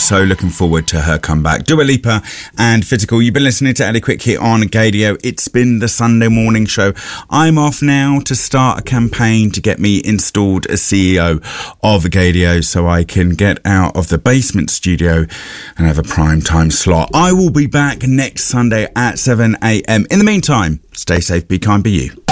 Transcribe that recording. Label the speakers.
Speaker 1: So looking forward to her comeback. Dua Lipa and Physical. You've been listening to Ellie Quick here on Gadio. It's been the Sunday morning show. I'm off now to start a campaign to get me installed as CEO of Gadio so I can get out of the basement studio and have a prime time slot. I will be back next Sunday at 7 a.m. In the meantime, stay safe, be kind, be you.